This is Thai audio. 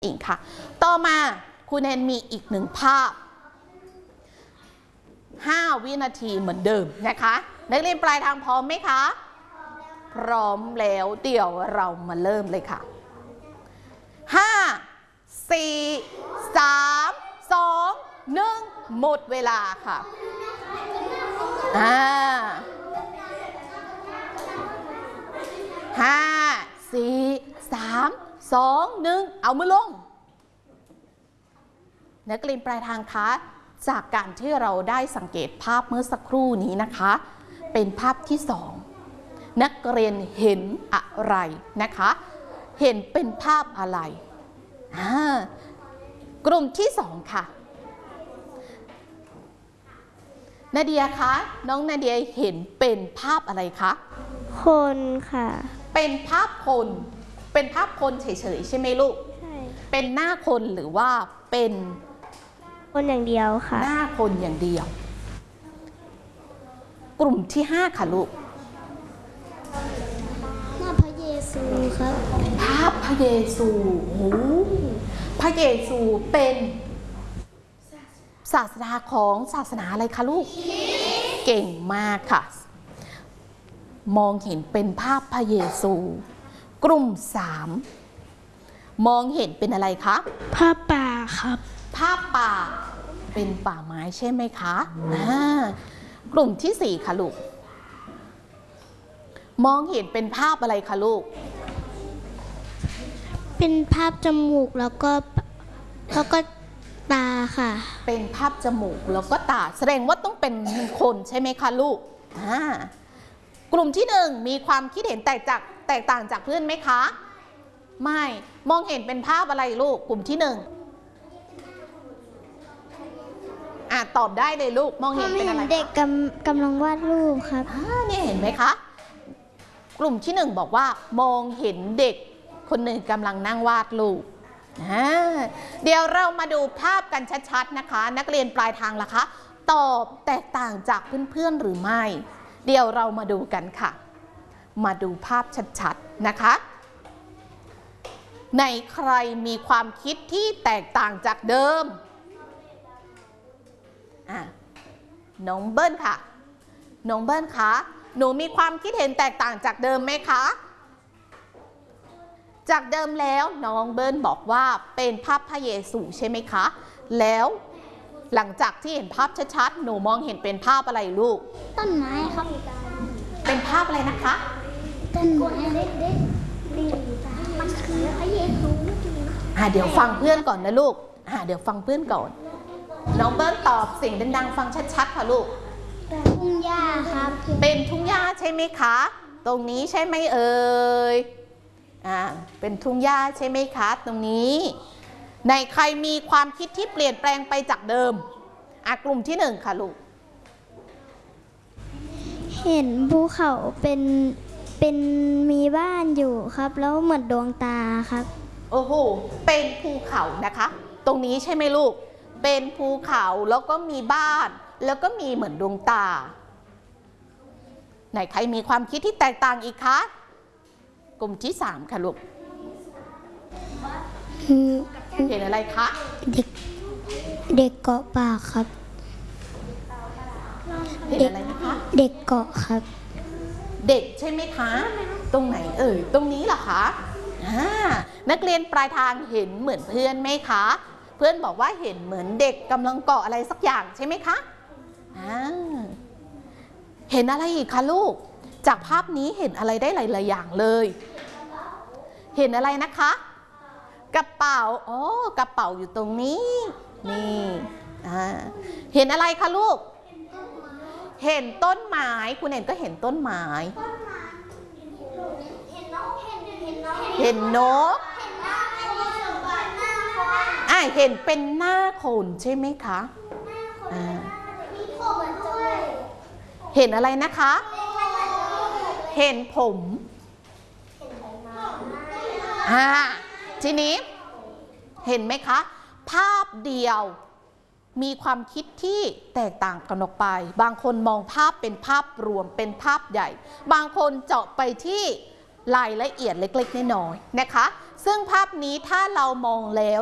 เองค่ะต่อมาคุณแอนมีอีกหนึ่งภาพ5 วินาทีเหมือนเดิมนะคะนักเรียนปลายทางพร้อมไหมคะพร้อมแล้วเดี๋ยวเรามาเริ่มเลยค่ะ5 4 3 2 1หมดเวลาค่ะ5 4 3 2 1เอามือลงนักเรียนปลายทางคะจากการที่เราได้สังเกตภาพเมื่อสักครู่นี้นะคะเป็นภาพที่2นักเรียนเห็นอะไรนะคะเห็นเป็นภาพอะไรกลุ่มที่2ค่ะนาเดียคะน้องนาเดียเห็นเป็นภาพอะไรคะคนค่ะเป็นภาพคนเป็นภาพคนเฉยๆใช่ไหมลูกใช่เป็นหน้าคนหรือว่าเป็นคนอย่างเดียวค่ะหน้าคนอย่างเดียวกลุ่มที่5ค่ะลูกหน้าพระเยซูครับภาพพระเยซูโอ้พระเยซูเป็นศาสดาของศาสนาอะไรคะลูกเก่งมากค่ะมองเห็นเป็นภาพพระเยซูกลุ่ม3มองเห็นเป็นอะไรคะภาพป่าครับภาพป่าเป็นป่าไม้ใช่ไหมคะกลุ่มที่4ค่ะลูกมองเห็นเป็นภาพอะไรคะลูกเป็นภาพจมูกแล้วก็ตาค่ะเป็นภาพจมูกแล้วก็ตาแสดงว่าต้องเป็นคนใช่ไหมคะลูกกลุ่มที่1มีความคิดเห็นแตกต่างจากเพื่อนไหมคะไม่มองเห็นเป็นภาพอะไรลูกกลุ่มที่1ตอบได้เลยลูกมองเห็นเป็นอะไรเด็กกำลังวาดรูปครับนี่เห็นไหมคะกลุ่มที่1บอกว่ามองเห็นเด็กคนหนึ่งกำลังนั่งวาดรูปเดี๋ยวเรามาดูภาพกันชัดๆนะคะนักเรียนปลายทางล่ะคะตอบแตกต่างจากเพื่อนๆหรือไม่เดี๋ยวเรามาดูกันค่ะมาดูภาพชัดๆนะคะในใครมีความคิดที่แตกต่างจากเดิมน้องเบิ้ลค่ะน้องเบิ้ลคะหนูมีความคิดเห็นแตกต่างจากเดิมไหมคะจากเดิมแล้วน้องเบิ้ลบอกว่าเป็นภาพพระเยซูใช่ไหมคะแล้วหลังจากที่เห็นภาพชัดๆหนูมองเห็นเป็นภาพอะไรลูกต้นไม้ครับเป็นภาพอะไรนะคะต้นไม้เล็กๆมันคือพระเยซูเดี๋ยวฟังเพื่อนก่อนนะลูกเดี๋ยวฟังเพื่อนก่อนน้องเบิ้ลตอบเสียงดังๆฟังชัดๆค่ะลูกทุ่งหญ้าครับเป็นทุ่งหญ้าใช่ไหมคะตรงนี้ใช่ไหมเอ่ยเป็นทุ่งหญ้าใช่ไหมคะตรงนี้ในใครมีความคิดที่เปลี่ยนแปลงไปจากเดิมกลุ่มที่1ค่ะลูกเห็นภูเขาเป็นมีบ้านอยู่ครับแล้วเหมือนดวงตาครับโอ้โหเป็นภูเขานะคะตรงนี้ใช่ไหมลูกเป็นภูเขาแล้วก็มีบ้านแล้วก็มีเหมือนดวงตาไหนใครมีความคิดที่แตกต่างอีกคะกลุ่มที่3ค่ะลูกเห็นอะไรคะเด็กเกาะปากครับเห็นอะไรนะคะเด็กเกาะครับเด็กใช่ไหมคะตรงไหนเอ่ยตรงนี้เหรอคะนักเรียนปลายทางเห็นเหมือนเพื่อนไหมคะเพื่อนบอกว่าเห็นเหมือนเด็กกำลังเกาะอะไรสักอย่างใช่ไหมคะเห็นอะไรอีกคะลูกจากภาพนี้เห็นอะไรได้หลายๆอย่างเลยเห็นอะไรนะคะกระเป๋ากระเป๋าอยู่ตรงนี้นี่เห็นอะไรคะลูกเห็นต้นไม้คุณเห็นก็เห็นต้นไม้เห็นนกเห็นเป็นหน้าคนใช่ไหมคะเห็นอะไรนะคะเห็นผมทีนี้เห็นไหมคะภาพเดียวมีความคิดที่แตกต่างกันออกไปบางคนมองภาพเป็นภาพรวมเป็นภาพใหญ่บางคนเจาะไปที่รายละเอียดเล็กๆน้อยๆนะคะซึ่งภาพนี้ถ้าเรามองแล้ว